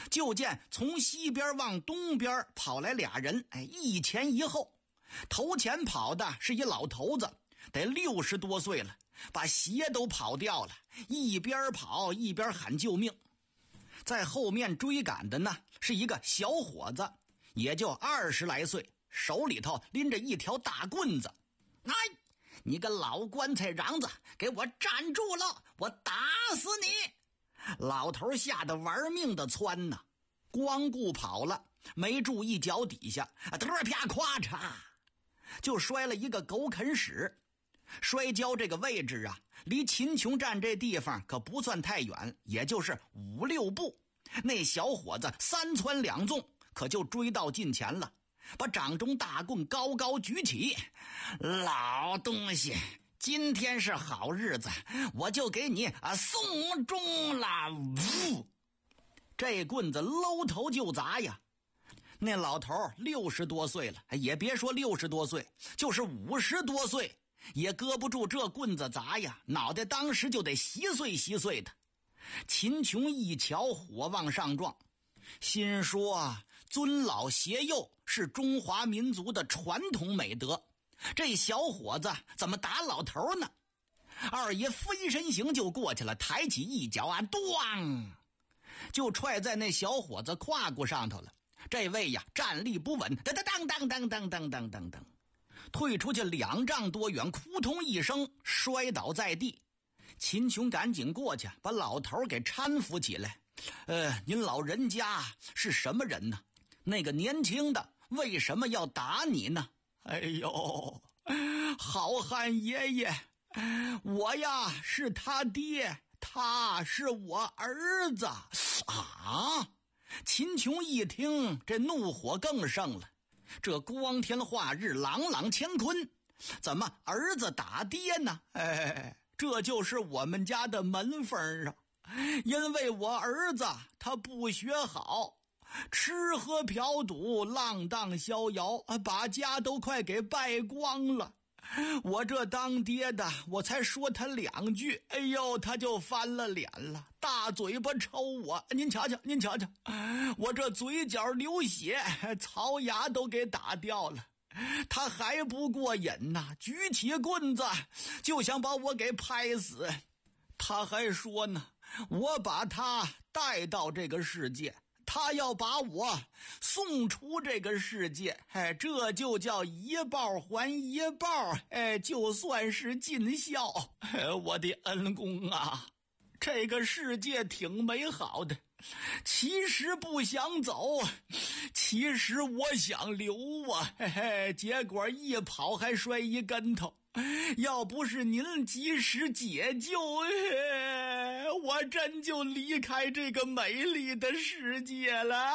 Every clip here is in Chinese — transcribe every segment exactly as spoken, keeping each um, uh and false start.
就见从西边往东边跑来俩人，哎，一前一后。头前跑的是一老头子，得六十多岁了，把鞋都跑掉了，一边跑一边喊救命。在后面追赶的呢是一个小伙子，也就二十来岁，手里头拎着一条大棍子。哎，你个老棺材瓤子，给我站住了，我打死你！老头吓得玩命的窜呢，光顾跑了，没注意脚底下，嘚啪咵嚓，就摔了一个狗啃屎。摔跤这个位置啊，离秦琼站这地方可不算太远，也就是五六步。那小伙子三窜两纵，可就追到近前了，把掌中大棍高高举起。老东西，今天是好日子，我就给你啊送终了。呜，这棍子搂头就砸呀。那老头六十多岁了，也别说六十多岁，就是五十多岁也搁不住这棍子砸呀，脑袋当时就得稀碎稀碎的。秦琼一瞧，火往上撞，心说尊老携幼是中华民族的传统美德，这小伙子怎么打老头呢？二爷飞身行就过去了，抬起一脚啊，咣，就踹在那小伙子胯骨上头了。这位呀站立不稳，当当当当当当当当当，退出去两丈多远，扑通一声摔倒在地。秦琼赶紧过去把老头给搀扶起来。呃，您老人家是什么人呢？那个年轻的为什么要打你呢？哎呦，好汉爷爷，我呀是他爹，他是我儿子啊！秦琼一听，这怒火更盛了。这光天化日，朗朗乾坤，怎么儿子打爹呢？哎，这就是我们家的门风啊！因为我儿子他不学好，吃喝嫖赌，浪荡逍遥，把家都快给败光了。我这当爹的，我才说他两句，哎呦，他就翻了脸了，大嘴巴抽我。您瞧瞧，您瞧瞧，我这嘴角流血，槽牙都给打掉了。他还不过瘾呐，举起棍子就想把我给拍死。他还说呢，我把他带到这个世界，他要把我送出这个世界，哎，这就叫一报还一报，哎，就算是尽孝。哎，我的恩公啊，这个世界挺美好的，其实不想走，其实我想留啊，嘿嘿，结果一跑还摔一跟头。要不是您及时解救，我真就离开这个美丽的世界了。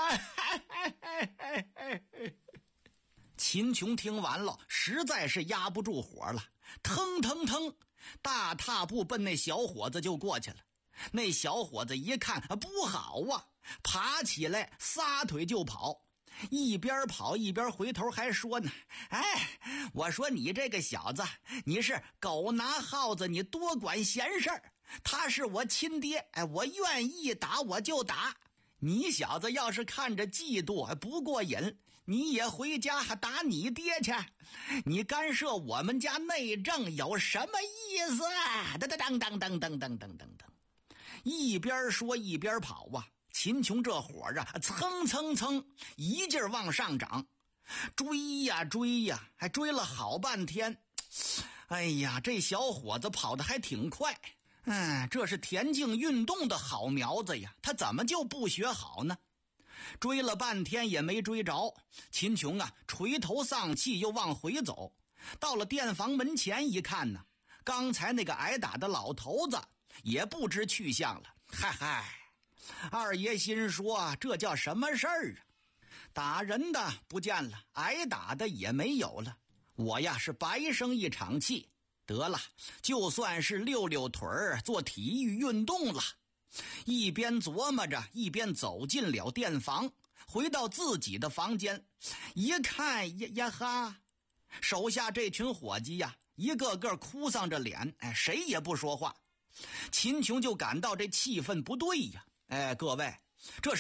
秦琼听完了，实在是压不住火了，腾腾腾大踏步奔那小伙子就过去了。那小伙子一看不好啊，爬起来撒腿就跑，一边跑一边回头还说呢，哎，我说你这个小子，你是狗拿耗子，你多管闲事儿。他是我亲爹，哎，我愿意打我就打。你小子要是看着嫉妒不过瘾，你也回家还打你爹去，你干涉我们家内政有什么意思啊？当当当当当当当当当，一边说一边跑啊。秦琼这火啊，蹭蹭蹭一劲儿往上涨，追呀追呀，还追了好半天。哎呀，这小伙子跑得还挺快，嗯，这是田径运动的好苗子呀，他怎么就不学好呢？追了半天也没追着，秦琼啊垂头丧气又往回走。到了店房门前一看呢，刚才那个挨打的老头子也不知去向了。嗨嗨，二爷心说这叫什么事儿啊？打人的不见了，挨打的也没有了，我呀是白生一场气。得了，就算是溜溜腿儿做体育运动了。一边琢磨着，一边走进了店房，回到自己的房间，一看呀呀哈，手下这群伙计呀，一个个哭丧着脸，哎，谁也不说话。秦琼就感到这气氛不对呀，哎，各位，这